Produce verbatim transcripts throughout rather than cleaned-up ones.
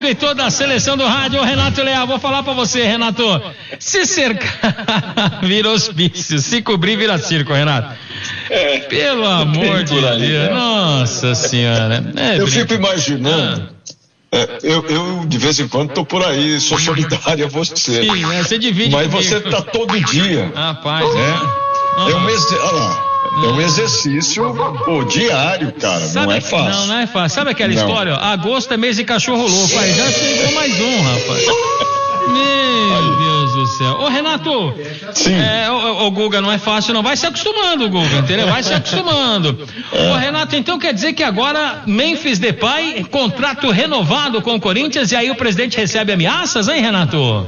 E toda a seleção do rádio, o Renato Leal, vou falar pra você, Renato, se cercar vira hospício, se cobrir vira circo, Renato. É, pelo amor de Deus, né? Nossa senhora. É, eu fico imaginando, ah. é, eu, eu de vez em quando tô por aí, sou solidário a você. Sim, né? Você divide Mas comigo. Você tá todo dia. Rapaz, é. é. É um ex... Olha lá. É um exercício pô, diário, cara. Sabe, não é fácil. Não, não é fácil. Sabe aquela não. história? Ó, agosto é mês de cachorro louco. Aí já chegou mais um, rapaz. Meu Deus do céu. Ô, Renato. Sim. É, o, o Guga, não é fácil, não. Vai se acostumando, Guga, entendeu? Vai se acostumando. É. Ô, Renato, então quer dizer que agora Memphis Depay, contrato renovado com o Corinthians, e aí o presidente recebe ameaças, hein, Renato?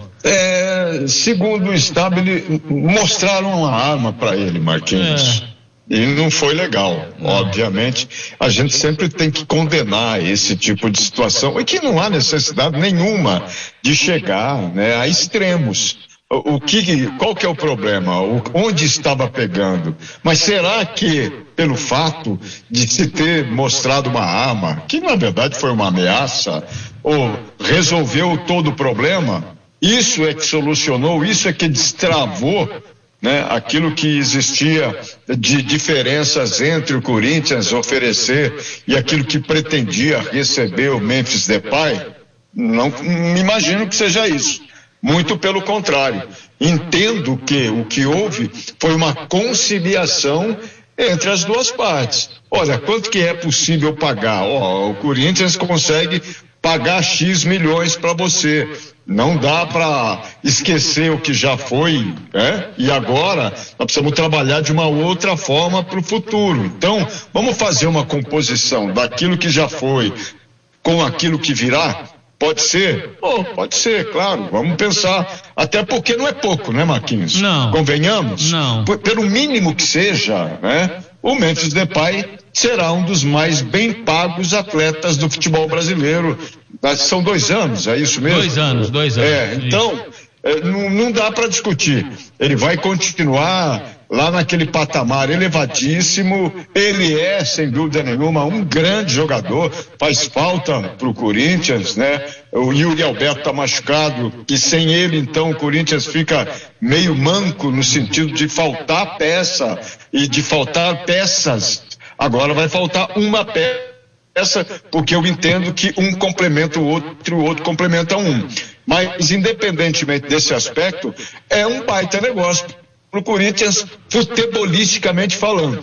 É, segundo o Stabile, mostraram uma arma para ele, Marquinhos. É. E não foi legal. Obviamente, a gente sempre tem que condenar esse tipo de situação, e que não há necessidade nenhuma de chegar, né, a extremos. O, o que, qual que é o problema? O, onde estava pegando? Mas será que, pelo fato de se ter mostrado uma arma, que na verdade foi uma ameaça, ou resolveu todo o problema? Isso é que solucionou, isso é que destravou, né, aquilo que existia de diferenças entre o Corinthians oferecer e aquilo que pretendia receber o Memphis Depay? Não, não imagino que seja isso. Muito pelo contrário. Entendo que o que houve foi uma conciliação entre as duas partes. Olha, quanto que é possível pagar? Ó, o Corinthians consegue pagar X milhões para você. Não dá para esquecer o que já foi, né? E agora nós precisamos trabalhar de uma outra forma para o futuro. Então, vamos fazer uma composição daquilo que já foi com aquilo que virá? Pode ser? Oh, pode ser, claro. Vamos pensar. Até porque não é pouco, né, Marquinhos? Não. Convenhamos? Não. P- pelo mínimo que seja, né? O Memphis Depay será um dos mais bem pagos atletas do futebol brasileiro. São dois anos, é isso mesmo? Dois anos, dois anos. É, então, é, não, não dá para discutir. Ele vai continuar lá naquele patamar elevadíssimo. Ele é, sem dúvida nenhuma, um grande jogador. Faz falta para o Corinthians, né? O Yuri Alberto está machucado, e sem ele, então, o Corinthians fica meio manco no sentido de faltar peça e de faltar peças. Agora vai faltar uma peça. Essa, porque eu entendo que um complementa o outro e o outro complementa um. Mas, independentemente desse aspecto, é um baita negócio para o Corinthians, futebolisticamente falando.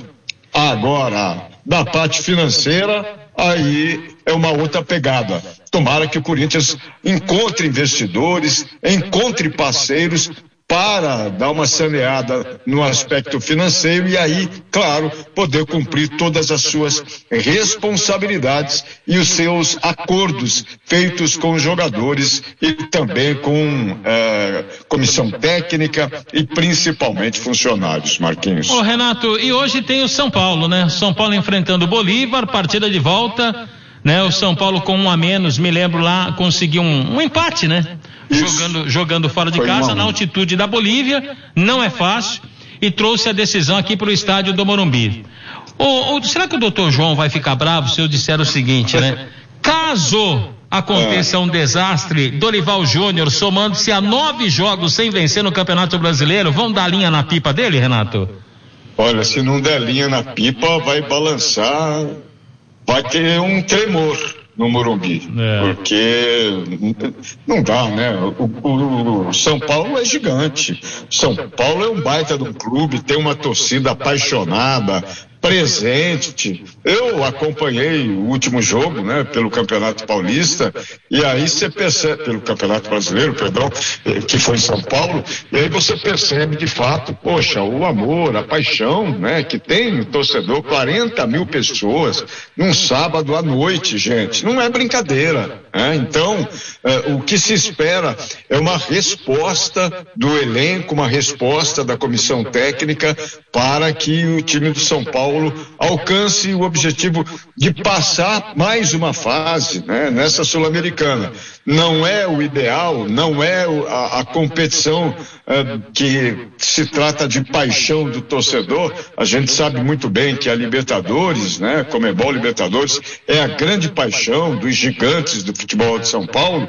Agora, da parte financeira, aí é uma outra pegada. Tomara que o Corinthians encontre investidores, encontre parceiros para dar uma saneada no aspecto financeiro e aí, claro, poder cumprir todas as suas responsabilidades e os seus acordos feitos com os jogadores e também com eh, comissão técnica e principalmente funcionários, Marquinhos. Ô, Renato, e hoje tem o São Paulo, né? São Paulo enfrentando o Bolívar, partida de volta, né? O São Paulo com um a menos, me lembro lá, conseguiu um, um empate, né? Jogando, jogando fora de Foi casa, na altitude da Bolívia, não é fácil, e trouxe a decisão aqui para o estádio do Morumbi. Ô, ô, será que o doutor João vai ficar bravo se eu disser o seguinte, né? Caso aconteça um desastre, Dorival Júnior, somando-se a nove jogos sem vencer no Campeonato Brasileiro, vão dar linha na pipa dele, Renato? Olha, se não der linha na pipa, vai balançar, vai ter um tremor no Morumbi, é. Porque não dá, né? O, o, o São Paulo é gigante. São Paulo é um baita de um clube, tem uma torcida apaixonada, presente. Eu acompanhei o último jogo, né, pelo Campeonato Paulista, e aí você percebe, pelo Campeonato Brasileiro, perdão, que foi em São Paulo, e aí você percebe de fato, poxa, o amor, a paixão, né, que tem o torcedor, quarenta mil pessoas num sábado à noite, gente, não é brincadeira, né? Então, eh, o que se espera é uma resposta do elenco, uma resposta da comissão técnica para que o time do São Paulo alcance o objetivo de passar mais uma fase, né, nessa Sul-Americana. Não é o ideal, não é a, a competição uh, que se trata de paixão do torcedor. A gente sabe muito bem que a Libertadores, né, Conmebol Libertadores, é a grande paixão dos gigantes do futebol de São Paulo.